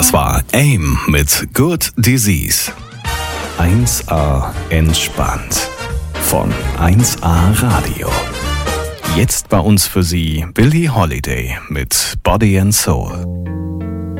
Das war AIM mit Good Disease. 1A entspannt. Von 1A Radio. Jetzt bei uns für Sie Billie Holiday mit Body and Soul.